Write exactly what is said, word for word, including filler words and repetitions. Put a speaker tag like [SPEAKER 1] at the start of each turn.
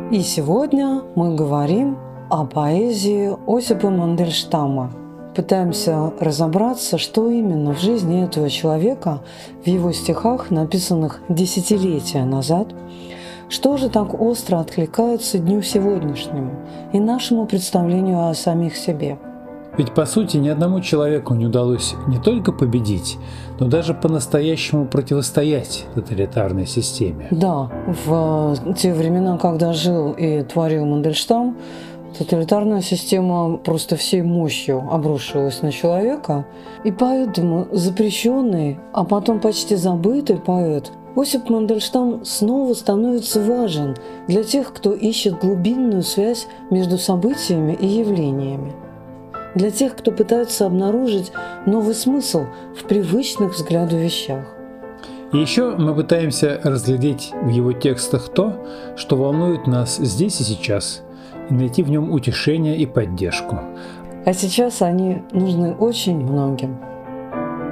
[SPEAKER 1] И сегодня мы говорим о поэзии Осипа Мандельштама. Пытаемся разобраться, что именно в жизни этого человека, в его стихах, написанных десятилетия назад, что же так остро откликается дню сегодняшнему и нашему представлению о самих себе.
[SPEAKER 2] Ведь, по сути, ни одному человеку не удалось не только победить, но даже по-настоящему противостоять тоталитарной системе.
[SPEAKER 1] Да, в те времена, когда жил и творил Мандельштам, тоталитарная система просто всей мощью обрушилась на человека, и поэтому запрещенный, а потом почти забытый поэт Осип Мандельштам снова становится важен для тех, кто ищет глубинную связь между событиями и явлениями. Для тех, кто пытается обнаружить новый смысл в привычных взгляду вещах.
[SPEAKER 2] И еще мы пытаемся разглядеть в его текстах то, что волнует нас здесь и сейчас, и найти в нем утешение и поддержку.
[SPEAKER 1] А сейчас они нужны очень многим.